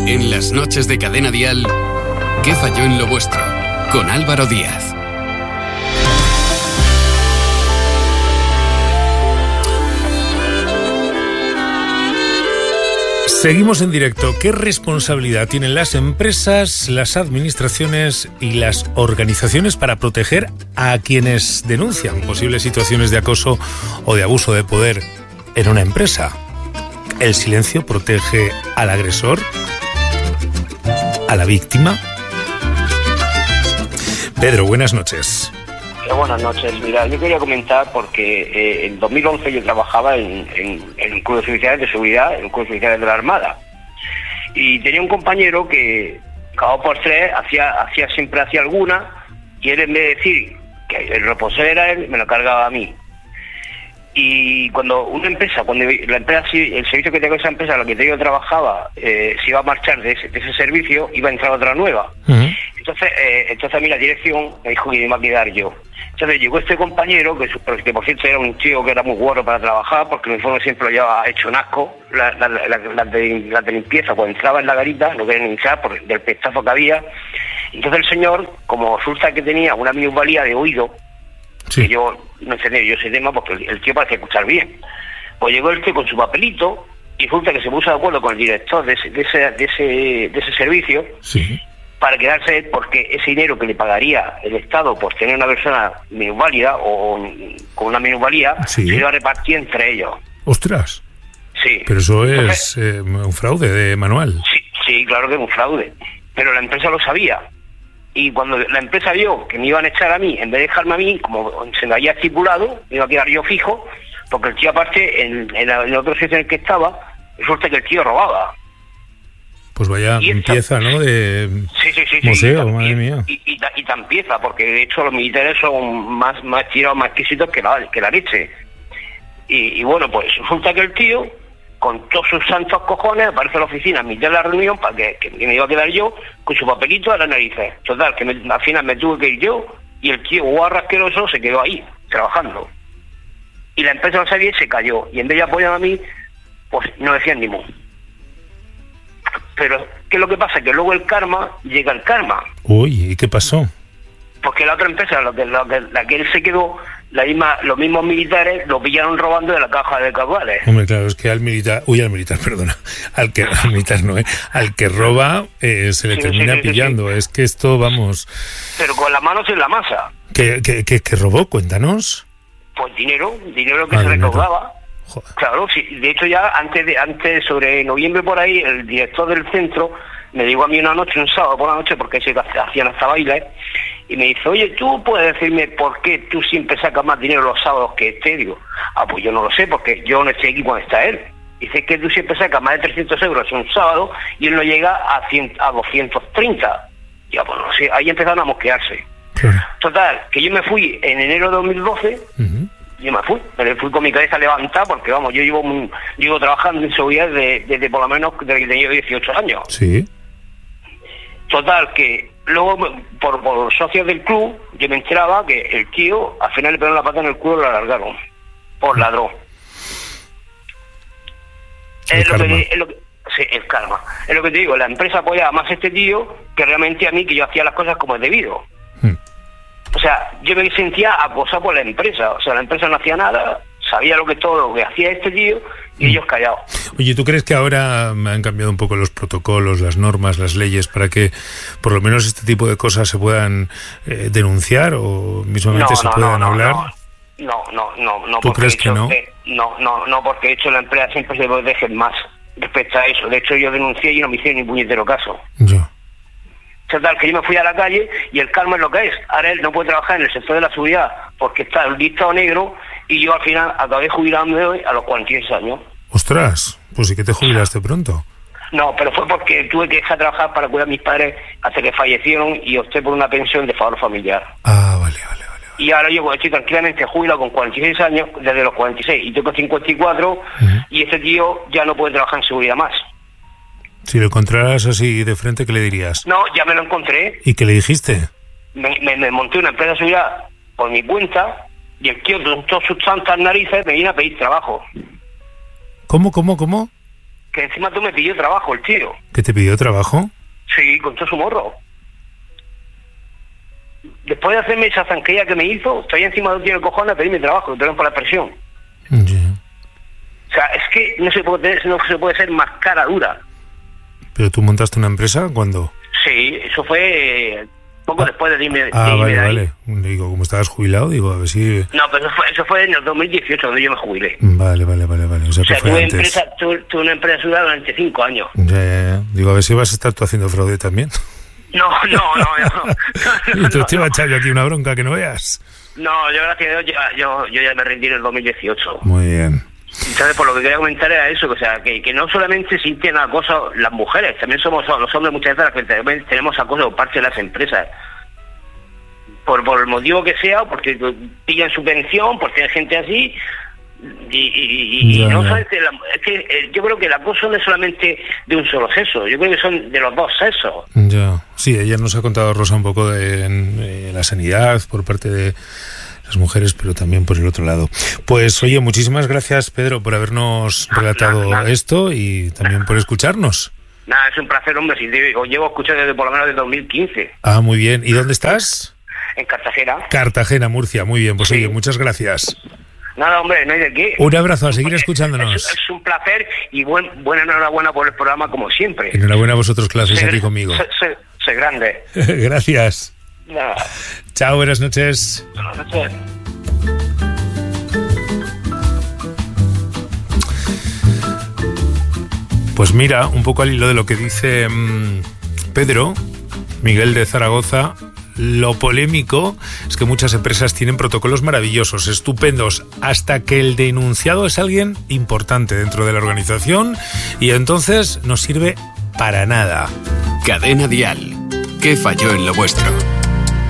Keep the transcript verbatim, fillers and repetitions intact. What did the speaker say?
En las noches de Cadena Dial, ¿qué falló en lo vuestro? Con Álvaro Díaz. Seguimos en directo. ¿Qué responsabilidad tienen las empresas, las administraciones y las organizaciones para proteger a quienes denuncian posibles situaciones de acoso o de abuso de poder en una empresa? ¿El silencio protege al agresor? ¿A la víctima? Pedro, buenas noches. Buenas noches. Mira, yo quería comentar porque eh, en dos mil once yo trabajaba en, en, en clubes oficiales de seguridad, en clubes oficiales de la Armada. Y tenía un compañero que, cada dos por tres, hacía, hacía siempre hacía alguna, y él, en vez de decir que el responsable era él, me lo cargaba a mí. Y cuando una empresa, cuando la empresa, el servicio que tengo esa empresa, la que yo trabajaba, eh, se iba a marchar de ese, de ese servicio, iba a entrar otra nueva. Uh-huh. Entonces, eh, entonces a mí la dirección me dijo que me iba a quedar yo. Entonces llegó este compañero, que, que por cierto era un tío que era muy guarro para trabajar, porque el uniforme siempre lo llevaba hecho un asco, las la, la, la, la de, la de limpieza, cuando entraba en la garita, no querían entrar por del pestazo que había. Entonces el señor, como resulta que tenía una minusvalía de oído, sí, que yo no entendía yo ese tema porque el, el tío parece escuchar bien, pues llegó el tío con su papelito y resulta que se puso de acuerdo con el director de ese, de ese, de ese, de ese servicio, sí, para quedarse, porque ese dinero que le pagaría el Estado por tener una persona minusválida o con una minusvalía, sí, se iba a repartir entre ellos. ¡Ostras! Sí. Pero eso es eh, un fraude de manual. Sí, sí, claro que es un fraude. Pero la empresa lo sabía. Y cuando la empresa vio que me iban a echar a mí, en vez de dejarme a mí, como se me había estipulado, me iba a quedar yo fijo, porque el tío aparte, en, en, la, en el otro sitio en el que estaba, resulta que el tío robaba. Pues vaya empieza, ¿no? De sí, sí, sí, museo, sí, y, madre mía. Y, y, y, y tan pieza, porque de hecho los militares son más, más tirados, más exquisitos que la, que la leche. Y, y bueno, pues resulta que el tío, con todos sus santos cojones, aparece a la oficina a mitad de la reunión para que, que, que me iba a quedar yo con su papelito a las narices. Total, que me, al final me tuve que ir yo y el tío guarra asqueroso se quedó ahí, trabajando. Y la empresa lo sabía y se cayó. Y en vez de apoyar a mí, pues no decían ni mu. Pero, ¿qué es lo que pasa? Que luego el karma, llega el karma. Uy, ¿y qué pasó? Porque la otra empresa, la que, la, la que él se quedó, la misma, los mismos militares lo pillaron robando de la caja de caudales. Hombre, claro, es que al militar, uy, al militar, perdona, al que, al militar no, ¿eh? Al que roba eh, se le sí, termina sí, sí, pillando. Sí, sí. Es que esto, vamos... Pero con las manos en la masa. ¿Qué, qué, qué, qué robó? Cuéntanos. Pues dinero, dinero que ah, se dinero. recaudaba. Joder. Claro, sí, de hecho ya antes de antes sobre noviembre por ahí, el director del centro me llegó a mí una noche, un sábado por la noche, porque se hacían hasta bailes, y me dice, oye, ¿tú puedes decirme por qué tú siempre sacas más dinero los sábados que este? Digo, ah, pues yo no lo sé, porque yo no estoy aquí cuando está él. Dice que tú siempre sacas más de trescientos euros un sábado y él no llega a, cien, a doscientos treinta. Ya, pues no sé, ahí empezaron a mosquearse. Claro. Total, que yo me fui en enero de dos mil doce, uh-huh. Yo me fui, me fui con mi cabeza levantada porque, vamos, yo llevo muy, llevo trabajando en seguridad desde, desde por lo menos desde que tenía dieciocho años. Sí. Total, que luego, por, por los socios del club, yo me enteraba que el tío, al final le pegaron la pata en el culo y lo alargaron, por ladrón. El es, karma. Lo que, es lo que Sí, el karma. Es lo que te digo, la empresa apoyaba más a este tío que realmente a mí, que yo hacía las cosas como es debido. Hmm. O sea, yo me sentía acosado por la empresa. O sea, la empresa no hacía nada, sabía lo que todo lo que hacía este tío y mm. ellos callados. Oye, ¿tú crees que ahora han cambiado un poco los protocolos, las normas, las leyes para que por lo menos este tipo de cosas se puedan eh, denunciar o mismamente no, se no, puedan no, hablar? No, no, no, no. ¿Tú crees que no? Eh, no, no, no, porque de hecho la empresa siempre se protege más respecto a eso. De hecho yo denuncié y no me hicieron ni puñetero caso. Yo. Total, que yo me fui a la calle y el karma es lo que es. Ahora él no puede trabajar en el sector de la seguridad porque está el listado negro y yo al final acabé jubilándome a los cuarenta y seis años. ¡Ostras! Pues sí que te jubilaste pronto. No, pero fue porque tuve que dejar de trabajar para cuidar a mis padres hasta que fallecieron y opté por una pensión de favor familiar. Ah, vale, vale, vale. vale. Y ahora yo estoy tranquilamente jubilado con cuarenta y seis años, desde los cuarenta y seis, y tengo cincuenta y cuatro, uh-huh. Y este tío ya no puede trabajar en seguridad más. Si lo encontraras así de frente, ¿qué le dirías? No, ya me lo encontré. ¿Y qué le dijiste? Me, me, me monté una empresa de seguridad por mi cuenta y el tío con todas sus tantas narices me vino a pedir trabajo. ¿Cómo, cómo, cómo? Que encima tú me pidió trabajo el tío. ¿Que te pidió trabajo? Sí, con todo su morro. Después de hacerme esa zanquilla que me hizo, estoy encima de un tío de cojones a pedirme trabajo, que tengo por la presión. Yeah. O sea, es que no se puede tener, no se puede ser más cara dura. ¿Pero tú montaste una empresa cuándo? Sí, eso fue eh, poco ah, después de irme, ah, de irme vale, de ahí. vale. Digo, como estabas jubilado, digo, a ver si... No, pero eso fue, eso fue en el dos mil dieciocho, donde yo me jubilé. Vale, vale, vale, vale. O sea, o sea que fue tuve, antes. Empresa, tuve, tuve una empresa ciudad durante cinco años. Ya, ya, ya. Digo, a ver si vas a estar tú haciendo fraude también. No, no, no, no. Y tú no, te no, vas a echar yo aquí una bronca que no veas. No, yo gracias a Dios ya, yo, yo ya me rendí en el dos mil dieciocho. Muy bien. ¿Sabes? Por lo que quería comentar era eso, que, o sea, que, que no solamente sienten acoso las mujeres, también somos los hombres muchas veces las que también tenemos acoso por parte de las empresas. Por, por el motivo que sea, porque pillan subvención, por tener gente así, y, y, y no solamente la, es que eh, yo creo que el acoso no es solamente de un solo sexo, yo creo que son de los dos sexos. Ya, sí, ella nos ha contado, Rosa, un poco de, de la sanidad por parte de las mujeres, pero también por el otro lado. Pues oye, muchísimas gracias, Pedro, por habernos relatado nada, nada. esto y también por escucharnos. Nada, es un placer, hombre, si te, os llevo escuchando desde por lo menos desde dos mil quince. Ah, muy bien. ¿Y dónde estás? En Cartagena. Cartagena, Murcia, muy bien. Pues sí. Oye, muchas gracias. Nada, hombre, no hay de qué. Un abrazo, a seguir escuchándonos. Es, es un placer y buen, buena enhorabuena por el programa, como siempre. Enhorabuena a vosotros, que lo hacéis aquí conmigo. Soy, soy, soy grande. Gracias. Nada. Chao, buenas noches. Buenas noches. Pues mira, un poco al hilo de lo que dice mmm, Pedro, Miguel de Zaragoza, lo polémico es que muchas empresas tienen protocolos maravillosos, estupendos, hasta que el denunciado es alguien importante dentro de la organización y entonces no sirve para nada. Cadena Dial. ¿Qué falló en lo vuestro?